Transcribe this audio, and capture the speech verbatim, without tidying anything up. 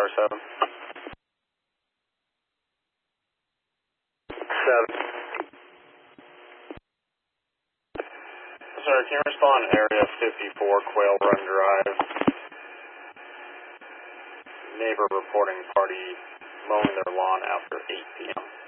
Tower seven. seven. Sir, can you respond to Area fifty-four, Quail Run Drive? Neighbor reporting party mowing their lawn after eight p m